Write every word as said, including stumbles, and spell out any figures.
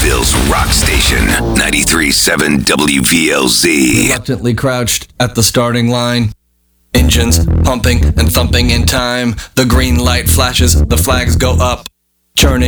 Nashville's rock station, ninety-three point seven W V L Z. Reluctantly crouched at the starting line. Engines pumping and thumping in time. The green light flashes, the flags go up. Churning